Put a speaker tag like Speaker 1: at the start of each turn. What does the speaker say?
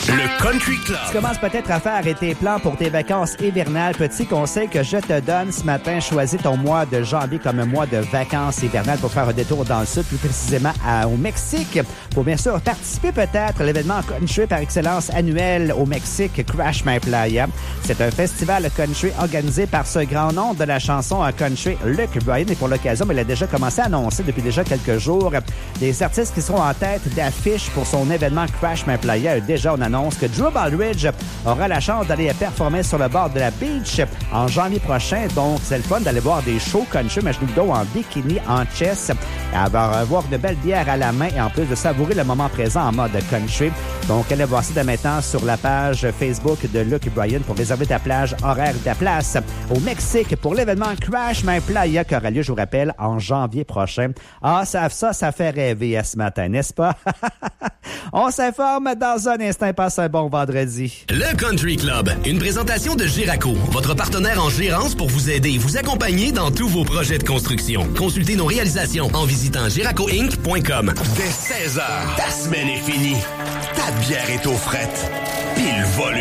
Speaker 1: Le Country Club.
Speaker 2: Tu commences peut-être à faire tes plans pour tes vacances hivernales. Petit conseil que je te donne ce matin, choisis ton mois de janvier comme un mois de vacances hivernales pour faire un détour dans le sud, plus précisément au Mexique. Pour bien sûr participer peut-être à l'événement country par excellence annuel au Mexique, Crash My Playa. C'est un festival country organisé par ce grand nom de la chanson country, Luke Bryan. Et pour l'occasion, il a déjà commencé à annoncer depuis déjà quelques jours des artistes qui seront en tête d'affiche pour son événement Crash My Playa. Déjà, on annonce que Drew Baldridge aura la chance d'aller performer sur le bord de la beach en janvier prochain. Donc, c'est le fun d'aller voir des shows country, mais genoux de dos en bikini, en chess, avoir de belles bières à la main et en plus de savourer le moment présent en mode country. Donc, allez voir ça dès maintenant sur la page Facebook de Luke Bryan pour réserver ta plage horaire de ta place au Mexique pour l'événement Crash My Playa qui aura lieu, je vous rappelle, en janvier prochain. Ah, ça fait rêver ce matin, n'est-ce pas? On s'informe dans un instant. Passe un bon vendredi.
Speaker 1: Le Country Club, une présentation de Giraco, votre partenaire en gérance pour vous aider et vous accompagner dans tous vos projets de construction. Consultez nos réalisations en visitant giracoinc.com.
Speaker 3: Dès 16h, ta semaine est finie. Ta bière est aux frettes. Pile volume.